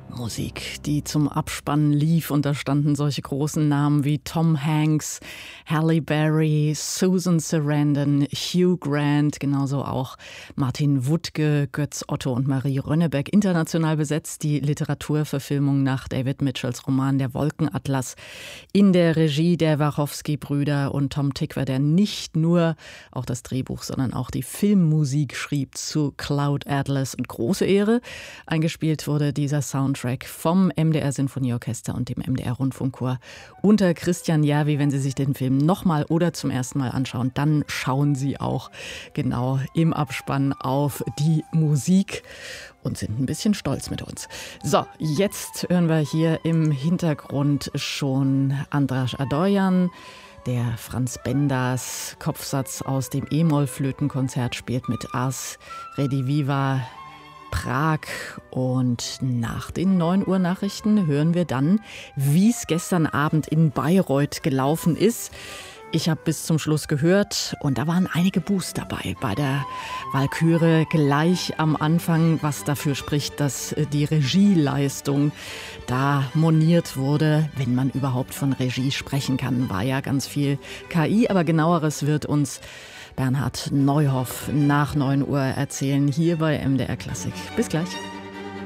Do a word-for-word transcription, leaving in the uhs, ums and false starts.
Musik, die zum Abspann lief, und da standen solche großen Namen wie Tom Hanks, Halle Berry, Susan Sarandon, Hugh Grant, genauso auch Martin Wuttke, Götz Otto und Marie Rönnebeck. International besetzt die Literaturverfilmung nach David Mitchells Roman Der Wolkenatlas in der Regie der Wachowski-Brüder und Tom Tykwer, der nicht nur auch das Drehbuch, sondern auch die Filmmusik schrieb zu Cloud Atlas. Und große Ehre, eingespielt wurde dieser Soundtrack vom M D R Sinfonieorchester und dem M D R Rundfunkchor unter Christian Järvi. Wenn Sie sich den Film nochmal oder zum ersten Mal anschauen, dann schauen Sie auch genau im Abspann auf die Musik und sind ein bisschen stolz mit uns. So, jetzt hören wir hier im Hintergrund schon Andras Adoyan, der Franz Benders Kopfsatz aus dem E-Moll-Flötenkonzert spielt mit Ars Rediviva Prag. Und nach den neun Uhr Nachrichten hören wir dann, wie es gestern Abend in Bayreuth gelaufen ist. Ich habe bis zum Schluss gehört und da waren einige Boos dabei bei der Walküre gleich am Anfang, was dafür spricht, dass die Regieleistung da moniert wurde, wenn man überhaupt von Regie sprechen kann. War ja ganz viel K I, aber genaueres wird uns Bernhard Neuhoff nach neun Uhr erzählen, hier bei M D R Klassik. Bis gleich.